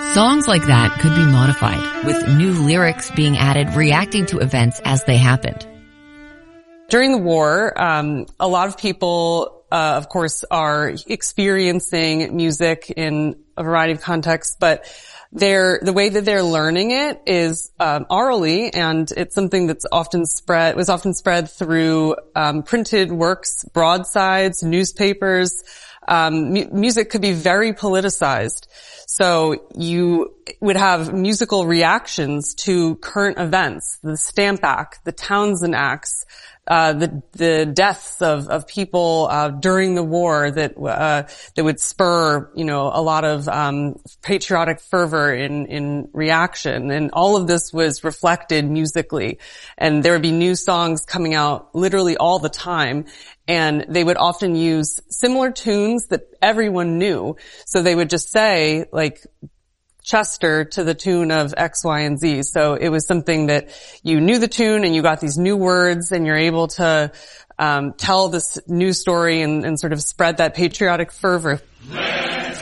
Songs like that could be modified, with new lyrics being added reacting to events as they happened. During the war, a lot of people, of course, are experiencing music in a variety of contexts, but the way that they're learning it is orally, and it's something that's was often spread through printed works, broadsides, newspapers. Music could be very politicized. So you would have musical reactions to current events, the Stamp Act, the Townsend Acts, the deaths of people during the war that would spur, a lot of patriotic fervor in reaction. And all of this was reflected musically. And there would be new songs coming out literally all the time. And they would often use similar tunes that everyone knew. So they would just say, like, Chester to the tune of X, Y, and Z. So it was something that you knew the tune and you got these new words and you're able to tell this new story and sort of spread that patriotic fervor